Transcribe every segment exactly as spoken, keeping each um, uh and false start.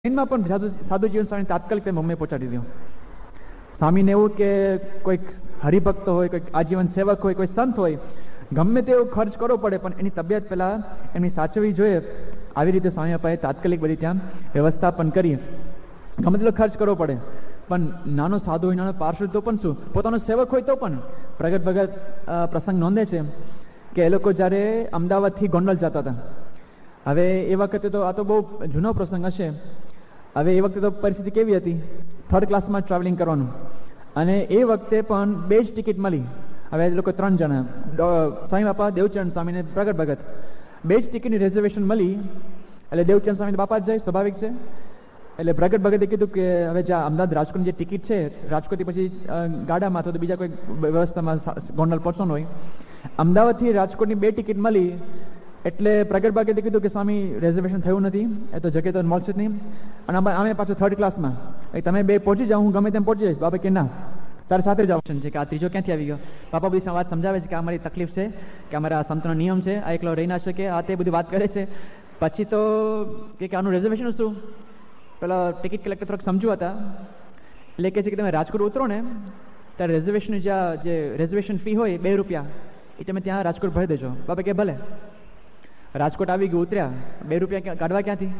ટ્રેનમાં પણ સાધુ સાધુ જીવન સ્વામી તાત્કાલિક તે મુંબઈ પહોંચાડી દીધું. સ્વામીને એવું કે કોઈક હરિભક્ત હોય, કોઈક આજીવન સેવક હોય, કોઈ સંત હોય, ગમે તેવો ખર્ચ કરવો પડે પણ એની તબિયત પહેલાં એમની સાચવવી જોઈએ. આવી રીતે સ્વામી બાપાએ તાત્કાલિક બધી ત્યાં વ્યવસ્થા પણ કરી. ગમે તેટલો ખર્ચ કરવો પડે પણ નાનો સાધુ હોય, નાનો પાર્ષદ તો પણ શું, પોતાનો સેવક હોય તો પણ. પ્રગટ ભગત પ્રસંગ નોંધે છે કે એ લોકો જ્યારે અમદાવાદથી ગોંડલ જતા હતા. હવે એ વખતે તો આ તો બહુ જૂનો પ્રસંગ હશે. હવે એ વખતે તો પરિસ્થિતિ કેવી હતી, થર્ડ ક્લાસમાં ટ્રાવેલિંગ કરવાનું, અને એ વખતે પણ બે જ ટિકિટ મળી. હવે એ લોકો ત્રણ જણા, સ્વામી બાપા, દેવચરણ સ્વામી ને પ્રગટ ભગત, બે જ ટિકિટની રિઝર્વેશન મળી. એટલે દેવચરણ સ્વામી બાપા જ જાય, સ્વાભાવિક છે. એટલે પ્રગટ ભગતે કીધું કે હવે જ્યાં અમદાવાદ રાજકોટની જે ટિકિટ છે, રાજકોટથી પછી ગાડામાં તો બીજા કોઈ વ્યવસ્થામાં ગોંડલ પહોંચવાનું હોય, અમદાવાદથી રાજકોટની બે ટિકિટ મળી. એટલે પ્રગટ ભગતે કીધું કે સ્વામી રિઝર્વેશન થયું નથી, એ તો જગ્યા તો મળશે જ નહીં, અને અમે પાછું થર્ડ ક્લાસમાં, તમે બે પહોંચી જાઓ, હું ગમે તેમ પહોંચી જઈશ. બાપા કે ના, તારે સાથે જ ઓપ્શન છે. કે આ ત્રીજો ક્યાંથી આવી ગયો? બાપા બધી વાત સમજાવે છે કે અમારી તકલીફ છે, કે અમારા સંતનો નિયમ છે, આ એકલો રહી ના શકે, આ તે બધી વાત કરે છે. પછી તો કે આનું રિઝર્વેશન શું? પેલા ટિકિટ કલેક્ટર થોડાક સમજુ હતા, એટલે કહે છે કે તમે રાજકોટ ઉતરો ને ત્યારે રિઝર્વેશન જ્યાં જે રિઝર્વેશન ફી હોય બે રૂપિયા, એ તમે ત્યાં રાજકોટ ભરી દેજો. બાપા કે ભલે. રાજકોટ આવી ગયું, ઉતર્યા, બે રૂપિયા કાઢવા ક્યાંથી?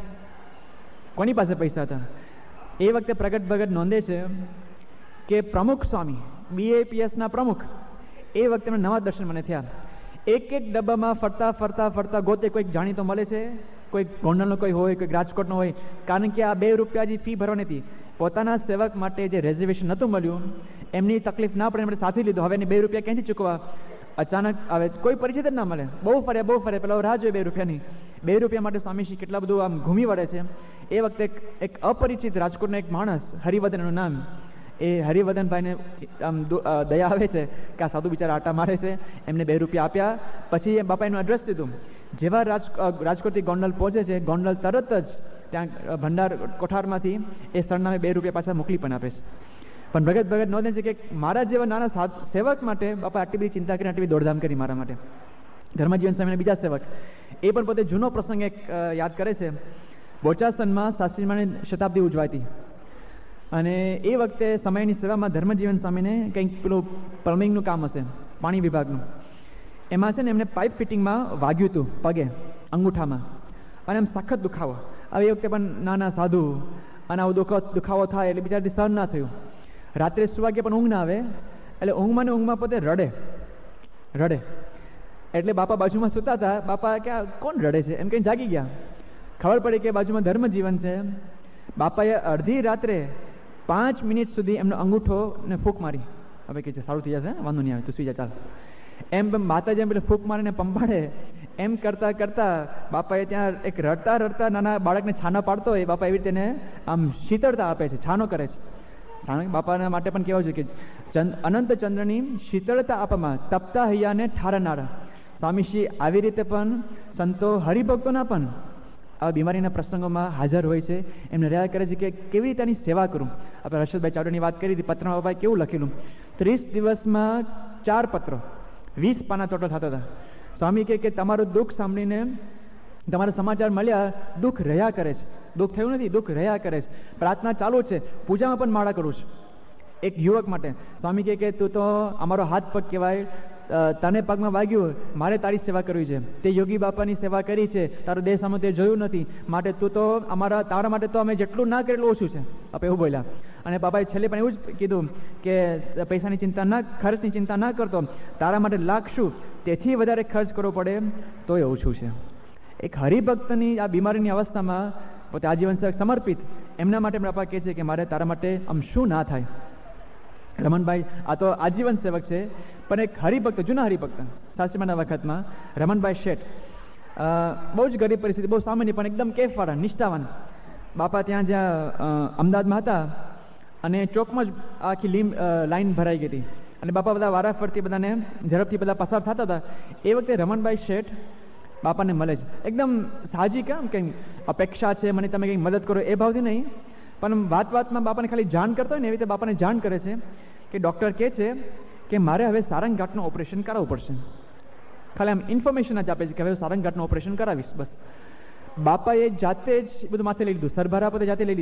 કોની પાસે પૈસા હતા? એ વખતે પ્રગટ ભગત નોંધે છે કે પ્રમુખ સ્વામી, બીએપીએસના પ્રમુખ, એ વખતે એમના નવા દર્શન મને થયા. એક એક ડબ્બામાં ફરતા ફરતા ફરતા ગોતે કોઈક જાણીતો મળે છે, કોઈ ગોંડલનો કોઈ હોય, કોઈ રાજકોટનો હોય, કારણ કે આ બે રૂપિયા જે ફી ભરવાની હતી, પોતાના સેવક માટે જે રિઝર્વેશન નહોતું મળ્યું, એમની તકલીફ ના પડે એમણે સાથે લીધું. હવે એને બે રૂપિયા ક્યાંથી ચૂકવા? અચાનક આવે, કોઈ પરિચિત જ ના મળે, બહુ ફરે બહુ ફરે, પેલા રાહ જોઈએ બે રૂપિયાની. બે રૂપિયા માટે સ્વામીશ્રી કેટલા બધું આમ ઘૂમી વળે છે. એ વખતે એક અપરિચિત રાજકોટનો એક માણસ, હરિવર્ધનનું નામ, એ હરિવર્ધનભાઈને આમ દયા આવે છે કે આ સાધુ બિચારા આટા મારે છે, એમને બે રૂપિયા આપ્યા. પછી એ બાપા એનું એડ્રેસ દીધું. જેવા રાજ રાજકોટથી ગોંડલ પહોંચે છે, ગોંડલ તરત જ ત્યાં ભંડાર કોઠારમાંથી એ સરનામે બે રૂપિયા પાછા મોકલી પણ આપે છે. પણ ભગત ભગત નોંધે છે કે મારા જેવા નાના સેવક માટે બાપા આટલી બધી ચિંતા કરી, આટલી બધી દોડધામ કરી મારા માટે. ધર્મજીવન સ્વામીના બીજા સેવક, એ પણ પોતે જૂનો પ્રસંગ એક યાદ કરે છે. બોચાસનમાં શાસ્ત્રીમાની શતાબ્દી ઉજવાતી, અને એ વખતે સમયની સેવામાં ધર્મજીવન સ્વામીને કંઈક પેલું પ્લમ્બિંગનું કામ હશે, પાણી વિભાગનું. એમાં છે ને એમને પાઇપ ફિટિંગમાં વાગ્યું હતું પગે, અંગૂઠામાં, અને એમ સખત દુખાવો. હવે એ વખતે પણ નાના સાધુ, અને આવો દુખો દુખાવો થાય એટલે બિચારાથી સહન ના થયું. રાત્રે સુવા ગયા પણ ઊંઘ ના આવે, એટલે ઊંઘમાં ને ઊંઘમાં પોતે રડે રડે એટલે બાપા બાજુમાં સૂતા હતા. બાપા કે કોણ રડે છે એમ કઈ જાગી ગયા. ખબર પડી કે બાજુમાં ધર્મજીવન છે. બાપાએ અડધી રાત્રે પાંચ મિનિટ સુધી એમનો અંગૂઠો ને ફૂંક મારી. હવે કે છે સારું થઈ જશે, વાંધો નહીં આવે, તું સુઈ જા, ચાલ. એમ માતાજી એમ પેલે ફૂંક મારીને પંપાડે, એમ કરતા કરતા બાપાએ ત્યાં એક રડતા રડતા નાના બાળકને છાનો પાડતો હોય, બાપા એવી રીતે આમ શીતળતા આપે છે, છાનો કરે છે. બાપાના માટે પણ કેવું છે કે અનંત ચંદ્રની શીતળતા આપવામાં તપતા હૈયાને ઠારનારા. સ્વામીશ્રી આવી રીતે પણ સંતો હરિભક્તોના પણ આ બીમારીના પ્રસંગોમાં હાજર હોય છે. એમને રહ્યા કરે છે કે કેવી રીતે એની સેવા કરું. આપણે હર્ષદભાઈ ચાવડાની વાત કરી હતી, પત્રમાં બાપાએ કેવું લખેલું, ત્રીસ દિવસમાં ચાર પત્રો, વીસ પાના ટોટલ થતા હતા. સ્વામી કહે કે તમારું દુઃખ સાંભળીને, તમારા સમાચાર મળ્યા, દુઃખ રહ્યા કરે છે. દુઃખ થયું નથી, દુઃખ રહ્યા કરે છે. પ્રાર્થના ચાલુ છે, પૂજામાં પણ માળા કરું છું. એક યુવક માટે સ્વામી કહે કે તું તો અમારો હાથ પગ કહેવાય, તને પગમાં વાગ્યું, મારે તારી સેવા કરવી છે. તે યોગી બાપાની સેવા કરી છે, તારો દેહ સામે તે જોયું નથી, માટે તું તો અમારા તારા માટે તો અમે જેટલું ના કરેલું ઓછું છે. આપણે એવું બોલ્યા. અને બાપાએ છેલ્લે પણ એવું જ કીધું કે પૈસાની ચિંતા ના, ખર્ચની ચિંતા ના કરતો, તારા માટે લાગશું, તેથી વધારે ખર્ચ કરવો પડે તો એ ઓછું છે. એક હરિભક્તની આ બીમારીની અવસ્થામાં પોતે આજીવન સેવક સમર્પિત, એમના માટે બાપા કહે છે કે મારે તારા માટે આમ શું ના થાય. રમણભાઈ આ તો આજીવન સેવક છે, પણ એક હરિભક્ત, જૂના હરિભક્ત, સાસરીમાના વખતમાં રમણભાઈ શેઠ, બહુ જ ગરીબ પરિસ્થિતિ, બહુ સામાન્ય, પણ એકદમ કેફવાળા, નિષ્ઠાવાન. બાપા ત્યાં જ્યાં અમદાવાદમાં હતા, અને ચોકમાં જ આખી લીમ લાઈન ભરાઈ ગઈ હતી, અને બાપા બધા વારા ફરતી બધાને ઝડપથી બધા પસાર થતા હતા. એ વખતે રમણભાઈ શેઠ બાપાને મળે છે. એકદમ સાજી, કેમ કંઈ અપેક્ષા છે મને તમે કંઈક મદદ કરો એ ભાવથી નહીં, પણ વાત વાતમાં બાપાને ખાલી જાણ કરતો હોય ને એવી રીતે બાપાને જાણ કરે છે કે ડૉક્ટર કહે છે કે મારે હવે સારંગઘાટનું ઓપરેશન કરાવવું પડશે. ખાલી આમ ઇન્ફોર્મેશન જ આપે છે કે હવે સારંગઘાટનું ઓપરેશન કરાવીશ બસ. બાપાએ જાતે જ બધું માથે લઈ લીધું, સરભરા પોતે જાતે લઈ લીધું.